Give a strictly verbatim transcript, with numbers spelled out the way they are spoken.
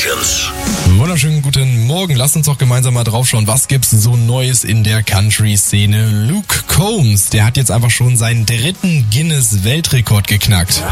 Legends. Wunderschönen guten Morgen. Lasst uns doch gemeinsam mal draufschauen, was gibt's so Neues in der Country-Szene. Luke Combs, der hat jetzt einfach schon seinen dritten Guinness-Weltrekord geknackt.